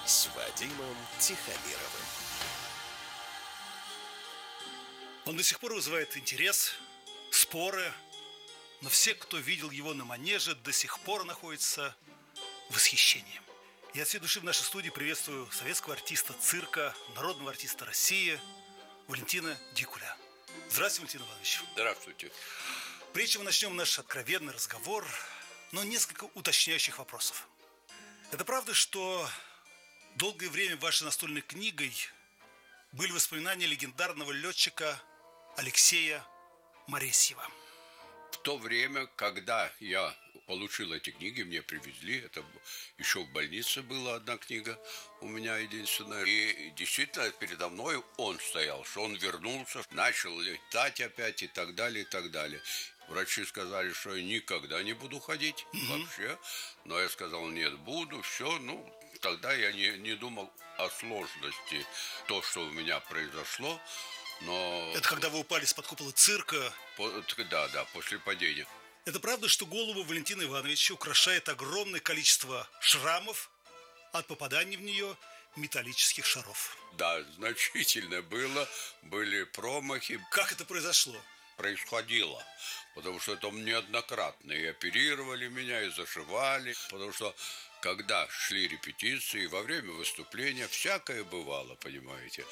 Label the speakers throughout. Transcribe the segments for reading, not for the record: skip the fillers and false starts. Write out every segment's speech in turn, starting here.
Speaker 1: с Вадимом Тихомировым.
Speaker 2: Он до сих пор вызывает интерес, споры, но все, кто видел его на манеже, до сих пор находятся в восхищении. Я от всей души в нашей студии приветствую советского артиста цирка, народного артиста России Валентина Дикуля. Здравствуйте, Валентин Иванович.
Speaker 3: Здравствуйте.
Speaker 2: Прежде чем мы начнем наш откровенный разговор, но несколько уточняющих вопросов. Это правда, что долгое время вашей настольной книгой были воспоминания легендарного летчика Алексея Моресьева?
Speaker 3: В то время, когда я получил эти книги, мне привезли, это еще в больнице была одна книга у меня единственная. И действительно передо мной он стоял, что он вернулся, начал летать опять и так далее, и так далее. Врачи сказали, что я никогда не буду ходить вообще. Но я сказал, нет, буду, все. Тогда я не думал о сложности, то, что у меня произошло. Но...
Speaker 2: Это когда вы упали с-под купола цирка?
Speaker 3: Да, после падения.
Speaker 2: Это правда, что голову Валентина Ивановича украшает огромное количество шрамов от попадания в нее металлических шаров?
Speaker 3: Да, значительно было, были промахи.
Speaker 2: Как это произошло?
Speaker 3: Происходило, потому что это неоднократно и оперировали меня, и зашивали, потому что когда шли репетиции, во время выступления всякое бывало, понимаете.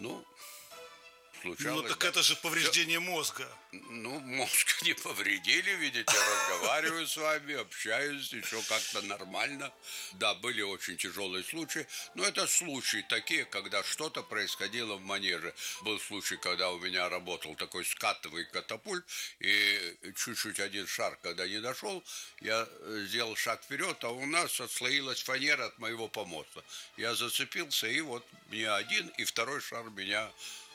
Speaker 3: Случалось.
Speaker 2: Так да. Это же повреждение мозга.
Speaker 3: Мозг не повредили, видите, я разговариваю с вами, общаюсь, еще как-то нормально. Да, были очень тяжелые случаи, но это случаи такие, когда что-то происходило в манеже. Был случай, когда у меня работал такой скатовый катапульт, и чуть-чуть один шар, когда не дошел, я сделал шаг вперед, а у нас отслоилась фанера от моего помоста. Я зацепился, и вот мне один и второй шар меня...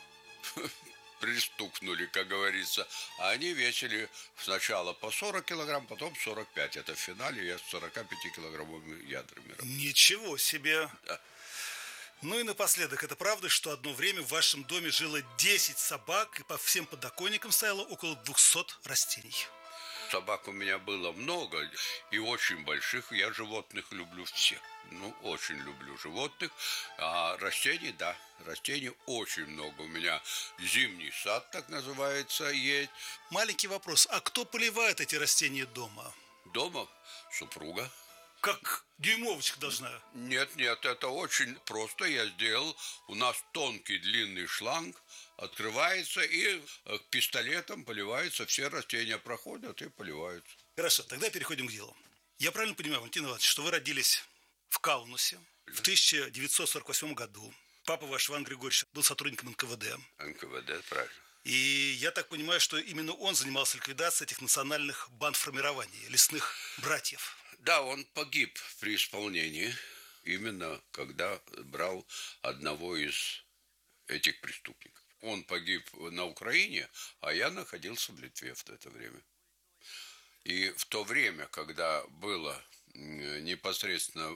Speaker 3: пристукнули, как говорится. А они весили сначала по 40 килограмм, потом 45. Это в финале я с 45-килограммовыми ядрами работал.
Speaker 2: Ничего себе!
Speaker 3: Да.
Speaker 2: Ну и напоследок, это правда, что одно время в вашем доме жило 10 собак, и по всем подоконникам стояло около 200 растений?
Speaker 3: Собак у меня было много, и очень больших. Я животных люблю всех. Очень люблю животных. А растений, да, растений очень много. У меня зимний сад, так называется, есть.
Speaker 2: Маленький вопрос. А кто поливает эти растения дома?
Speaker 3: Дома супруга.
Speaker 2: Как дюймовочка должна?
Speaker 3: Нет, это очень просто. Я сделал. У нас тонкий длинный шланг. Открывается, и пистолетом поливаются, все растения проходят и поливаются.
Speaker 2: Хорошо, тогда переходим к делу. Я правильно понимаю, Валентин Иванович, что вы родились в Каунасе в 1948 году. Папа ваш, Иван Григорьевич, был сотрудником НКВД.
Speaker 3: НКВД, правильно.
Speaker 2: И я так понимаю, что именно он занимался ликвидацией этих национальных бандформирований, лесных братьев.
Speaker 3: Да, он погиб при исполнении, именно когда брал одного из этих преступников. Он погиб на Украине, а я находился в Литве в это время. И в то время, когда было непосредственно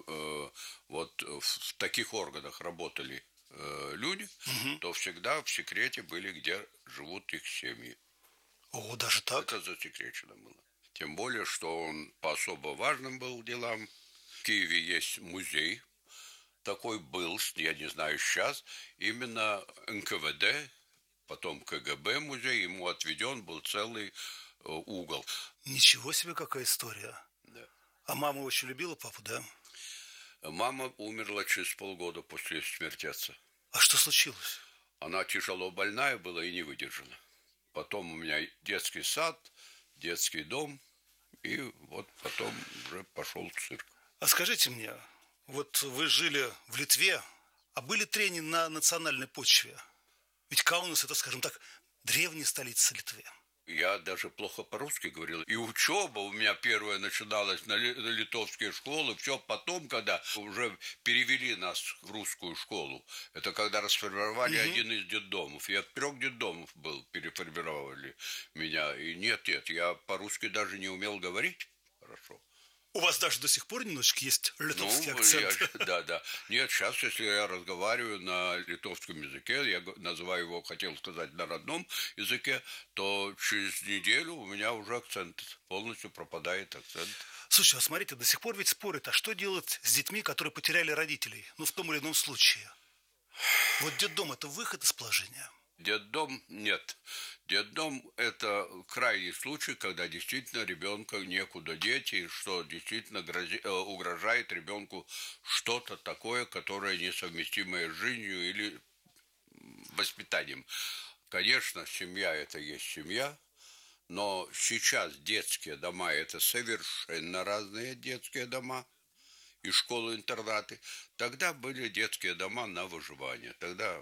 Speaker 3: в таких органах работали люди, то всегда в секрете были, где живут их семьи.
Speaker 2: О, даже так?
Speaker 3: Это засекречено было. Тем более, что он по особо важным был делам. В Киеве есть музей. Такой был, я не знаю сейчас, именно НКВД, потом КГБ музей, ему отведен был целый угол.
Speaker 2: Ничего себе, какая история.
Speaker 3: Да.
Speaker 2: А мама очень любила папу, да?
Speaker 3: Мама умерла через полгода после смерти отца.
Speaker 2: А что случилось?
Speaker 3: Она тяжело больная была и не выдержала. Потом у меня детский сад, детский дом, и вот потом уже пошел в цирк.
Speaker 2: А скажите мне, вот вы жили в Литве, а были тренинги на национальной почве? Ведь Каунас – это, скажем так, древняя столица Литвы.
Speaker 3: Я даже плохо по-русски говорил. И учеба у меня первая начиналась на литовские школы. Все потом, когда уже перевели нас в русскую школу. Это когда расформировали один из детдомов. Я от 3 детдомов был, переформировали меня. И нет, я по-русски даже не умел говорить хорошо.
Speaker 2: У вас даже до сих пор немножечко есть литовский акцент.
Speaker 3: Да. Нет, сейчас, если я разговариваю на литовском языке, я называю его, хотел сказать, на родном языке, то через неделю у меня уже акцент, полностью пропадает акцент.
Speaker 2: Слушай, а смотрите, до сих пор ведь спорят, а что делать с детьми, которые потеряли родителей? Ну, в том или ином случае. Вот детдом – это выход из положения?
Speaker 3: Детдом нет. Детдом – это крайний случай, когда действительно ребенка некуда деть, и что действительно угрожает ребенку что-то такое, которое несовместимое с жизнью или воспитанием. Конечно, семья – это есть семья, но сейчас детские дома – это совершенно разные детские дома и школы-интернаты. Тогда были детские дома на выживание. Тогда,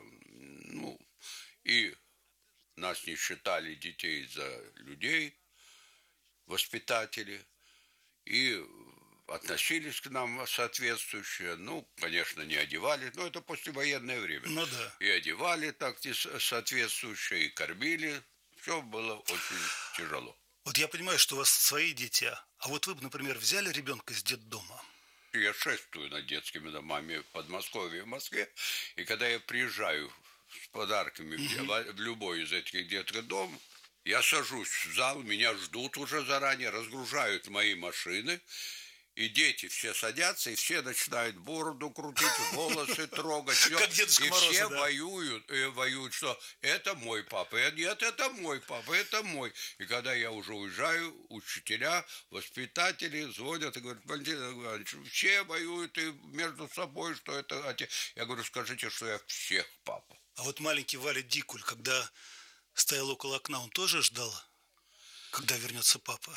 Speaker 3: и нас не считали детей за людей, воспитатели, и относились к нам соответствующе. Ну, конечно, не одевали, но это послевоенное время.
Speaker 2: Ну да.
Speaker 3: И одевали так соответствующе, и кормили. Все было очень тяжело.
Speaker 2: Вот я понимаю, что у вас свои дети, а вот вы бы, например, взяли ребенка из детдома?
Speaker 3: Я шествую над детскими домами в Подмосковье и в Москве, и когда я приезжаю с подарками в любой из этих детских домов, я сажусь в зал, меня ждут уже заранее, разгружают мои машины, и дети все садятся, и все начинают бороду крутить, волосы трогать.
Speaker 2: Как Дедушка
Speaker 3: И
Speaker 2: Мороз,
Speaker 3: все
Speaker 2: да.
Speaker 3: воюют, что это мой папа. Нет, это мой папа, это мой. И когда я уже уезжаю, учителя, воспитатели звонят и говорят: Валентин Иванович, все воюют и между собой, что это отец. Я говорю: скажите, что я всех папа.
Speaker 2: А вот маленький Валя Дикуль, когда стоял около окна, он тоже ждал, когда вернется папа?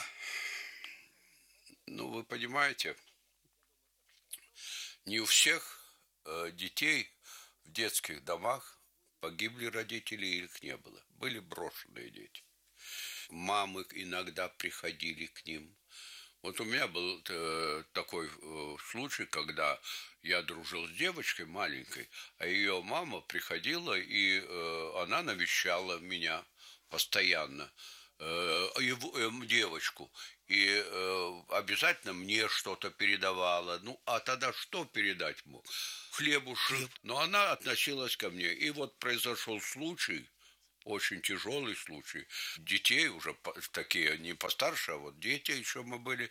Speaker 3: Ну, вы понимаете, не у всех детей в детских домах погибли родители, и их не было. Были брошенные дети. Мамы иногда приходили к ним. Вот у меня был такой случай, когда я дружил с девочкой маленькой, а ее мама приходила, и она навещала меня постоянно, девочку, и обязательно мне что-то передавала. Ну, а тогда что передать мог? Хлебушек. Но она относилась ко мне. И вот произошел случай, очень тяжелый случай. Детей уже такие, не постарше, а вот дети еще мы были.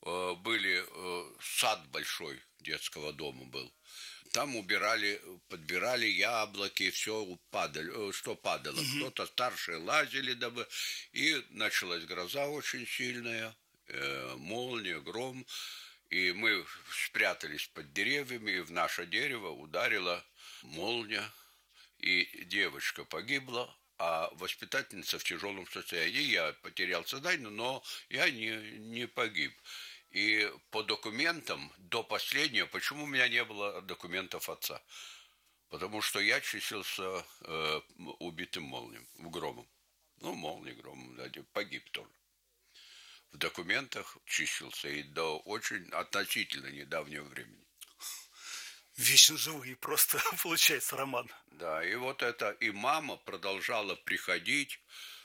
Speaker 3: Сад большой детского дома был. Там убирали, подбирали яблоки, все падали, что падало. Кто-то старшие лазили, и началась гроза очень сильная, молния, гром. И мы спрятались под деревьями, и в наше дерево ударила молния, и девочка погибла, а воспитательница в тяжелом состоянии. Я потерял сознание, но я не погиб. И по документам до последнего, почему у меня не было документов отца? Потому что я числился убитым молнием, громом. Ну, молнией, громом, да, погиб тоже. В документах числился и до очень относительно недавнего времени.
Speaker 2: Вечно живые просто, получается, роман.
Speaker 3: Да, и вот это, и мама продолжала приходить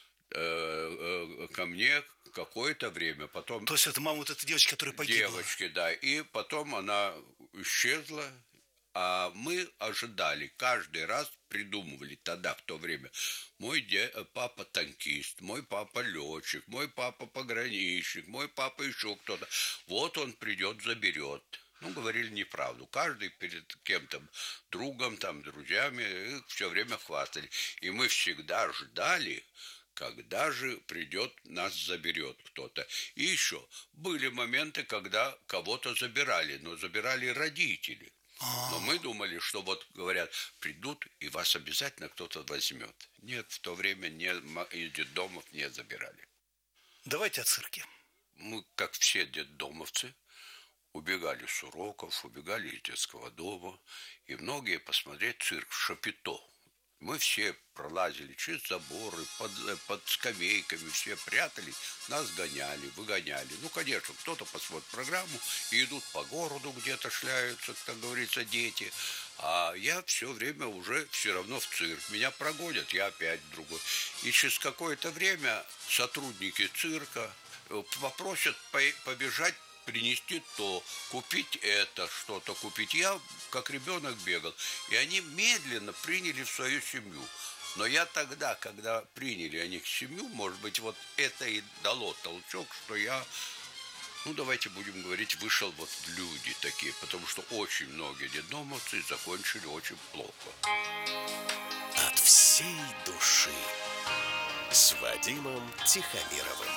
Speaker 3: ко мне какое-то время, потом...
Speaker 2: То есть это мама вот этой девочки, которая погибла?
Speaker 3: Девочки, да, и потом она исчезла, а мы ожидали, каждый раз придумывали тогда, в то время, мой папа танкист, мой папа летчик, мой папа пограничник, мой папа еще кто-то. Вот он придет, заберет. Ну, говорили неправду. Каждый перед кем-то, другом, там, друзьями, все время хвастали. И мы всегда ждали, когда же придет, нас заберет кто-то. И еще были моменты, когда кого-то забирали, но забирали родители. Но мы думали, что вот, говорят, придут, и вас обязательно кто-то возьмет. Нет, в то время из детдомов не забирали.
Speaker 2: Давайте о цирке.
Speaker 3: Мы, как все детдомовцы, убегали с уроков, убегали из детского дома, и многие посмотреть цирк в Шапито. Мы все пролазили через заборы, под скамейками, все прятались, нас гоняли, выгоняли. Ну, конечно, кто-то посмотрит программу, и идут по городу, где-то шляются, как говорится, дети. А я все время уже все равно в цирк. Меня прогонят, я опять в другой. И через какое-то время сотрудники цирка попросят побежать, принести то, купить это, что-то купить. Я, как ребенок, бегал. И они медленно приняли в свою семью. Но я тогда, когда приняли они к семью, может быть, вот это и дало толчок, что я Ну, давайте будем говорить, вышел вот люди такие, потому что очень многие детдомовцы закончили очень плохо.
Speaker 1: От всей души с Вадимом Тихомировым.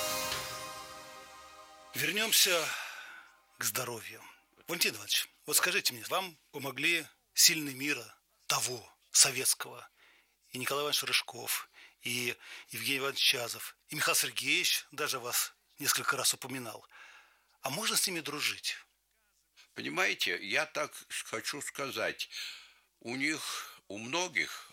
Speaker 2: Вернемся к здоровью. Валентин Иванович, вот скажите мне, вам помогли сильные мира того, советского, и Николай Иванович Рыжков, и Евгений Иванович Чазов, и Михаил Сергеевич даже вас несколько раз упоминал. А можно с ними дружить?
Speaker 3: Понимаете, я так хочу сказать, у них, у многих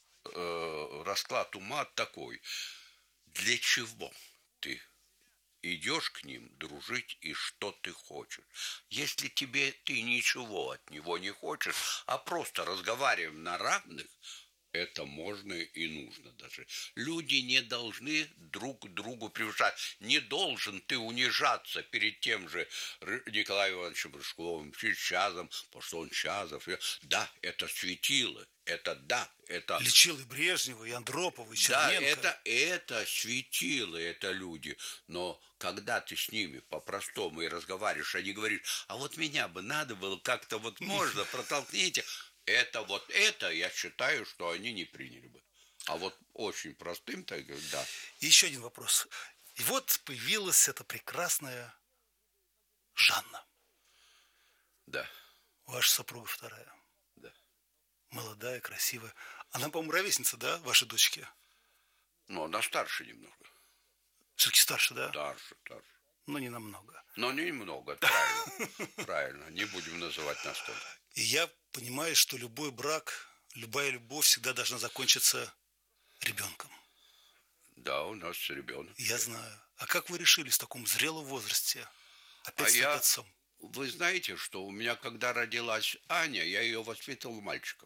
Speaker 3: расклад ума такой, для чего ты идешь к ним дружить и что ты хочешь. Если ты ничего от него не хочешь, а просто разговариваем на равных, это можно и нужно даже. Люди не должны друг другу превышать. Не должен ты унижаться перед тем же Николаем Ивановичем Рыжковым, перед Чазом, потому что он Чазов. Да, это светило. Это да, это...
Speaker 2: Лечил и Брежнева, и Андропова, и Черненко.
Speaker 3: Да, это светило, это люди. Но когда ты с ними по-простому и разговариваешь, они говорят, а вот меня бы надо было как-то вот можно, протолкните. Это, я считаю, что они не приняли бы. А вот очень простым, так да.
Speaker 2: И еще один вопрос. И вот появилась эта прекрасная Жанна.
Speaker 3: Да.
Speaker 2: Ваша супруга вторая.
Speaker 3: Да.
Speaker 2: Молодая, красивая. Она, по-моему, ровесница, да, вашей дочки?
Speaker 3: Ну, она старше немного.
Speaker 2: Все-таки старше, да?
Speaker 3: Старше.
Speaker 2: Но не намного.
Speaker 3: Но немного, правильно. Правильно, не будем называть настолько.
Speaker 2: И я понимаю, что любой брак, любая любовь всегда должна закончиться ребенком.
Speaker 3: Да, у нас ребенок.
Speaker 2: Я знаю. А как вы решились в таком зрелом возрасте опять стать отцом?
Speaker 3: Вы знаете, что у меня, когда родилась Аня, я ее воспитывал мальчиком.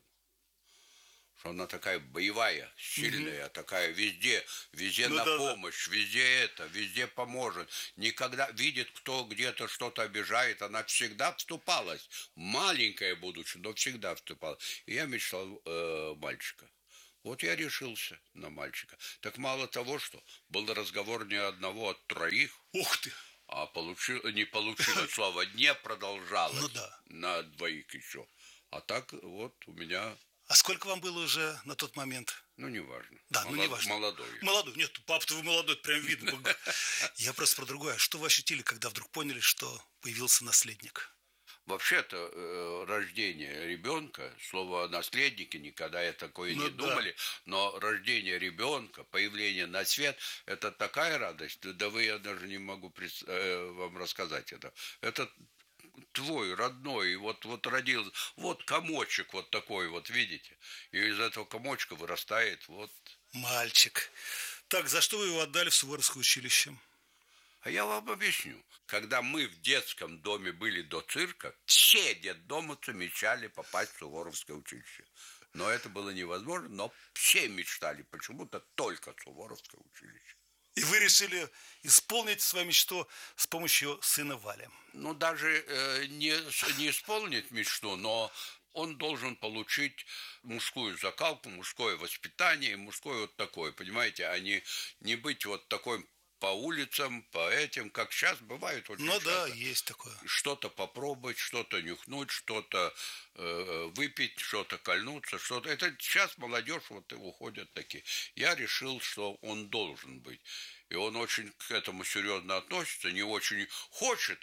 Speaker 3: Что она такая боевая, сильная, такая везде на помощь, везде поможет. Никогда видит, кто где-то что-то обижает, она всегда вступалась. Маленькая будучи, но всегда вступала. И я мечтал мальчика. Вот я решился на мальчика. Так мало того, что был разговор не одного, а троих.
Speaker 2: Ух ты!
Speaker 3: А не получилось, слава, не продолжалось.
Speaker 2: Ну да.
Speaker 3: На двоих еще. А так вот у меня...
Speaker 2: А сколько вам было уже на тот момент?
Speaker 3: Ну, неважно.
Speaker 2: Да, неважно.
Speaker 3: Молодой.
Speaker 2: Молодой. Нет, папа-то вы молодой, прям видно. Я просто про другое. Что вы ощутили, когда вдруг поняли, что появился наследник?
Speaker 3: Вообще-то рождение ребенка, слово наследники, никогда я такое не думали, но рождение ребенка, появление на свет, это такая радость, да я даже не могу вам рассказать это. Это твой родной, вот родился, вот комочек вот такой вот, видите, и из этого комочка вырастает вот...
Speaker 2: Мальчик. Так, за что вы его отдали в Суворовское училище?
Speaker 3: А я вам объясню. Когда мы в детском доме были до цирка, все детдомовцы мечтали попасть в Суворовское училище. Но это было невозможно, но все мечтали почему-то только Суворовское училище.
Speaker 2: И вы решили исполнить свою мечту с помощью сына Вали?
Speaker 3: Ну, даже не исполнить мечту, но он должен получить мужскую закалку, мужское воспитание, мужское вот такое, понимаете, а не быть вот такой по улицам, по этим, как сейчас бывает очень часто.
Speaker 2: Да, есть такое.
Speaker 3: Что-то попробовать, что-то нюхнуть, что-то выпить, что-то кольнуться, что-то. Это сейчас молодежь вот и уходят такие. Я решил, что он должен быть. И он очень к этому серьезно относится, не очень хочет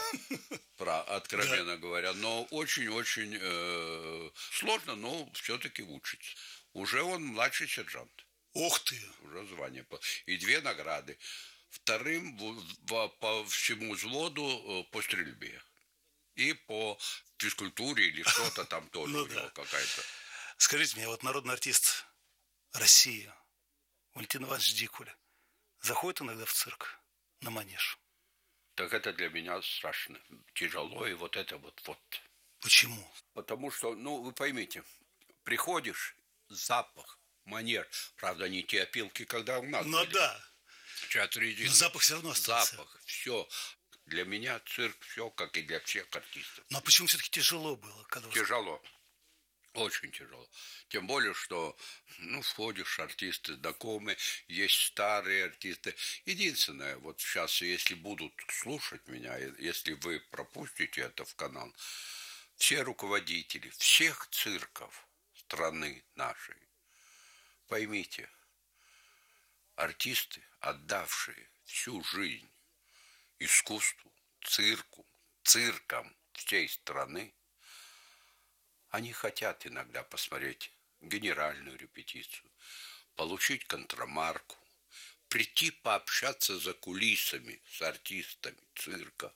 Speaker 3: этого, откровенно говоря, но очень-очень сложно, но все-таки учится. Уже он младший сержант.
Speaker 2: Ух ты!
Speaker 3: Уже звание. И 2 награды. Вторым по всему взводу по стрельбе. И по физкультуре или что-то там тоже у него какая-то.
Speaker 2: Скажите мне, вот народный артист России Валентин Иванович Дикуль заходит иногда в цирк на манеж?
Speaker 3: Так это для меня страшно. Тяжело и вот это вот.
Speaker 2: Почему?
Speaker 3: Потому что, вы поймите, приходишь, запах, манеж. Правда, не те опилки, когда у нас были.
Speaker 2: Да.
Speaker 3: Сейчас резина.
Speaker 2: Но запах все равно остался.
Speaker 3: Запах, все. Для меня цирк все, как и для всех артистов.
Speaker 2: Но почему все-таки тяжело было?
Speaker 3: Тяжело. Очень тяжело. Тем более, что, входишь, артисты знакомые, есть старые артисты. Единственное, вот сейчас, если будут слушать меня, если вы пропустите это в канал, все руководители всех цирков страны нашей, поймите, артисты, отдавшие всю жизнь искусству, циркам всей страны, они хотят иногда посмотреть генеральную репетицию, получить контрамарку, прийти пообщаться за кулисами с артистами цирка.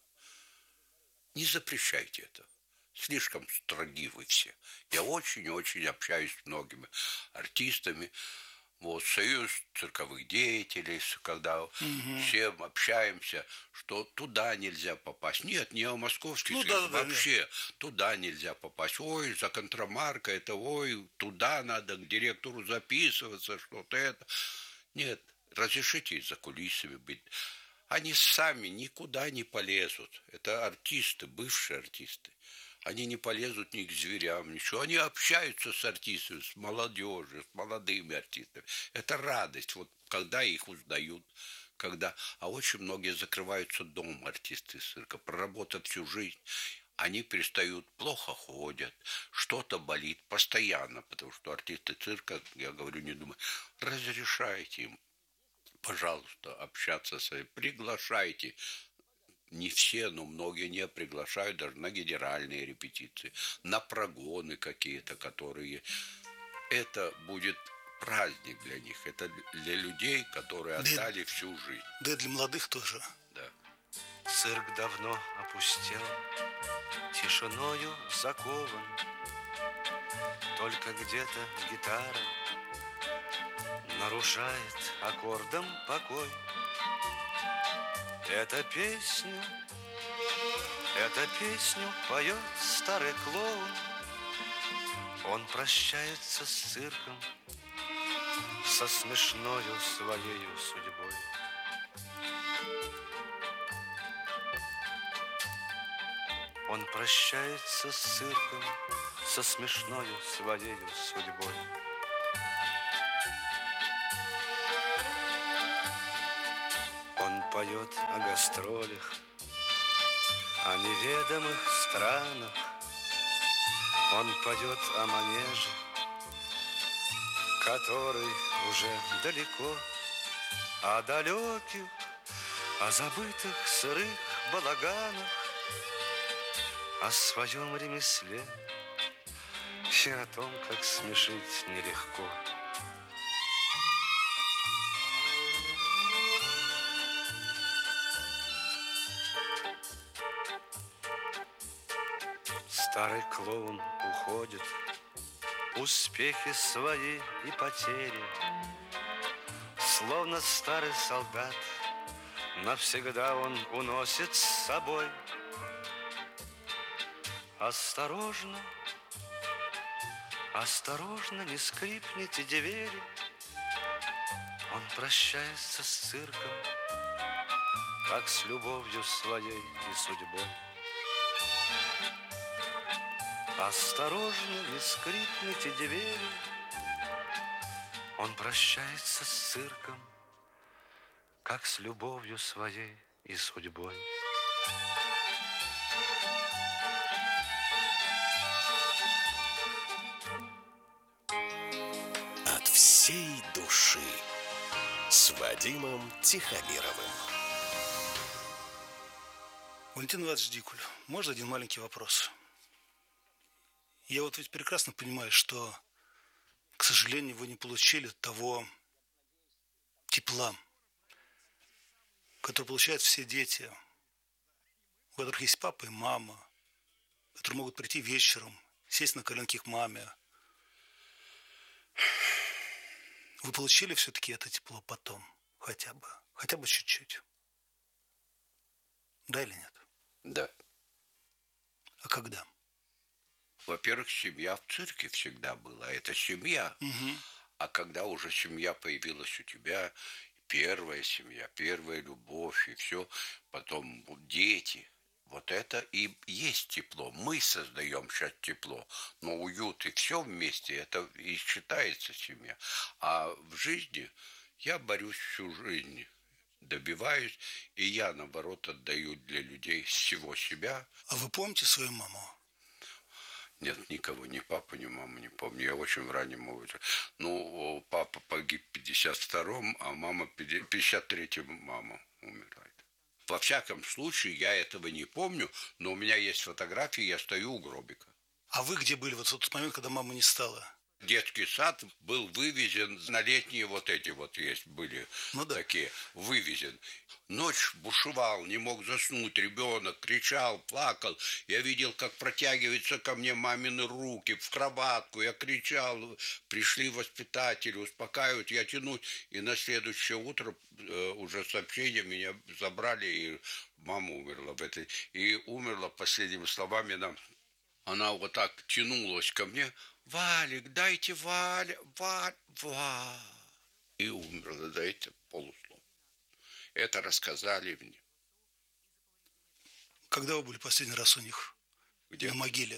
Speaker 3: Не запрещайте это. Слишком строги вы все. Я очень-очень общаюсь с многими артистами. Вот, союз цирковых деятелей, когда все общаемся, что туда нельзя попасть. Нет, не о московский цирк, вообще туда нельзя попасть. Ой, за контрамарка, это ой, туда надо к директору записываться, что-то это. Нет, разрешите за кулисами быть. Они сами никуда не полезут. Это артисты, бывшие артисты. Они не полезут ни к зверям, ничего. Они общаются с артистами, с молодежью, с молодыми артистами. Это радость, вот когда их узнают. А очень многие закрываются дома, артисты цирка, проработав всю жизнь. Они перестают, плохо ходят, что-то болит постоянно, потому что артисты цирка, я говорю, не думаю, разрешайте им, пожалуйста, общаться с ними, приглашайте. Не все, но многие не приглашают даже на генеральные репетиции, на прогоны какие-то, которые... Это будет праздник для них. Это для людей, которые отдали всю жизнь.
Speaker 2: Да и для молодых тоже.
Speaker 3: Да.
Speaker 4: Цирк давно опустел, тишиною закован. Только где-то гитара нарушает аккордом покой. Эту песню поет старый клоун. Он прощается с цирком, со смешною своею судьбой. Он прощается с цирком, со смешною своею судьбой. Он поет о гастролях, о неведомых странах. Он поет о манеже, который уже далеко, о далеких, о забытых сырых балаганах, о своем ремесле и о том, как смешить нелегко. Старый клоун уходит, успехи свои и потери, словно старый солдат, навсегда он уносит с собой. Осторожно, осторожно, не скрипните двери. Он прощается с цирком, как с любовью своей и судьбой. Осторожно, не скрипните двери. Он прощается с цирком, как с любовью своей и судьбой.
Speaker 1: От всей души с Вадимом Тихомировым.
Speaker 2: Валентин Иванович Дикуль, можно один маленький вопрос? Я вот ведь прекрасно понимаю, что, к сожалению, вы не получили того тепла, который получают все дети, у которых есть папа и мама, которые могут прийти вечером, сесть на коленки к маме. Вы получили все-таки это тепло потом, хотя бы чуть-чуть? Да или нет?
Speaker 3: Да.
Speaker 2: А когда?
Speaker 3: Во-первых, семья в цирке всегда была. Это семья.
Speaker 2: Угу.
Speaker 3: А когда уже семья появилась у тебя, первая семья, первая любовь и все, потом дети, Вот это и есть тепло. Мы создаем сейчас тепло, но уют и все вместе, это и считается семья. А в жизни я борюсь всю жизнь, добиваюсь, и я, наоборот, отдаю для людей всего себя.
Speaker 2: А вы помните свою маму?
Speaker 3: Нет, никого, ни папу, ни маму не помню. Я очень в раннем возрасте. Ну, папа погиб в 52-м, а мама в 53-м мама умирает. Во всяком случае, я этого не помню, но у меня есть фотографии, я стою у гробика.
Speaker 2: А вы где были вот в тот момент, когда мамы не стало?
Speaker 3: Детский сад был вывезен, на летние вот эти вот есть были,
Speaker 2: Ну да.
Speaker 3: такие, вывезен. Ночь бушевал, не мог заснуть, ребенок кричал, плакал. Я видел, как протягиваются ко мне мамины руки в кроватку. Я кричал, пришли воспитатели, успокаивают, я тянусь. И на следующее утро уже сообщение меня забрали, и мама умерла в этой. И умерла последними словами, она вот так тянулась ко мне. Валик, дайте Валя, Валя. И умерла, дайте полуслова. Это рассказали мне.
Speaker 2: Когда вы были последний раз у них?
Speaker 3: Где?
Speaker 2: На могиле.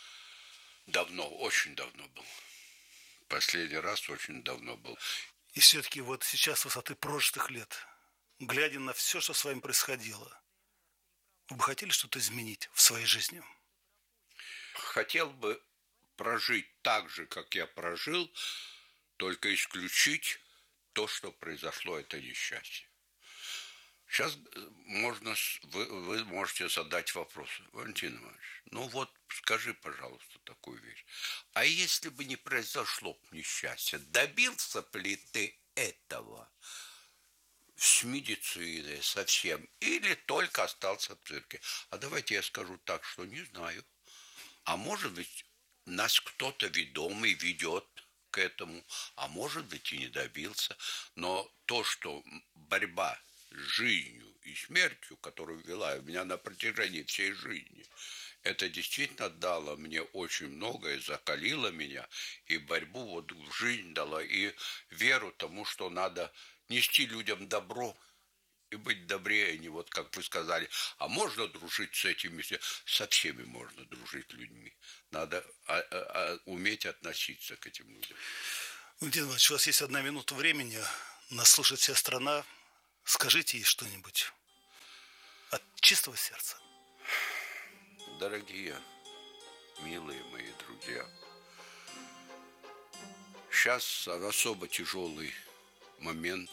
Speaker 3: Давно, очень давно был. Последний раз очень давно был.
Speaker 2: И все-таки вот сейчас с высоты прожитых лет, глядя на все, что с вами происходило, вы бы хотели что-то изменить в своей жизни?
Speaker 3: Хотел бы прожить так же, как я прожил, только исключить то, что произошло, это несчастье. Сейчас вы можете задать вопрос, Валентин Иванович, ну вот скажи, пожалуйста, такую вещь. А если бы не произошло несчастье, добился бы ли ты этого с медициной совсем или только остался в цирке? А давайте я скажу так, что не знаю. А может быть, нас кто-то ведомый ведет к этому, а может быть и не добился. Но то, что борьба с жизнью и смертью, которую вела у меня на протяжении всей жизни, это действительно дало мне очень многое, закалило меня, и борьбу вот в жизнь дала, и веру тому, что надо нести людям добро, и быть добрее, не вот как вы сказали. А можно дружить с этими, со всеми можно дружить людьми. Надо уметь относиться к этим людям.
Speaker 2: Валентин Иванович, у вас есть 1 минута времени, нас слушает вся страна. Скажите ей что-нибудь от чистого сердца.
Speaker 3: Дорогие, милые мои друзья, сейчас особо тяжелый момент.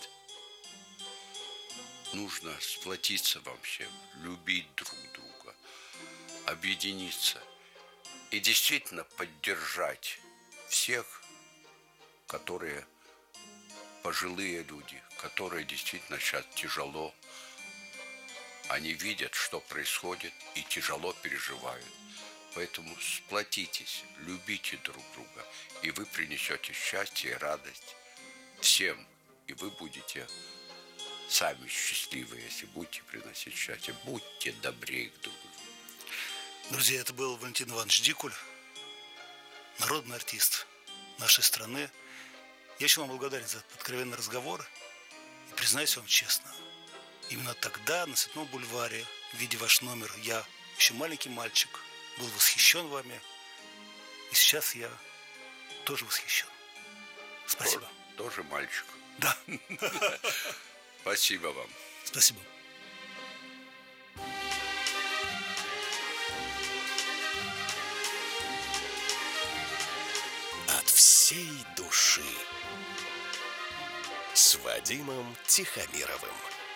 Speaker 3: Нужно сплотиться вам всем, любить друг друга, объединиться и действительно поддержать всех, которые пожилые люди, которые действительно сейчас тяжело. Они видят, что происходит, и тяжело переживают. Поэтому сплотитесь, любите друг друга, и вы принесете счастье и радость всем, и вы будете сами счастливы, если будете приносить счастье. Будьте добрее к друг другу.
Speaker 2: Друзья, это был Валентин Иванович Дикуль, народный артист нашей страны. Я очень вам благодарен за этот откровенный разговор. И признаюсь вам честно, именно тогда на Цветном бульваре, видя ваш номер, я, еще маленький мальчик, был восхищен вами. И сейчас я тоже восхищен. Спасибо.
Speaker 3: Тоже мальчик.
Speaker 2: Да.
Speaker 3: Спасибо вам.
Speaker 2: Спасибо.
Speaker 1: От всей души с Вадимом Тихомировым.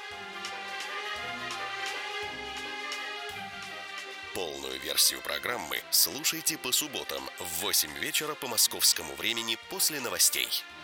Speaker 1: Полную версию программы слушайте по субботам в 8 вечера по московскому времени после новостей.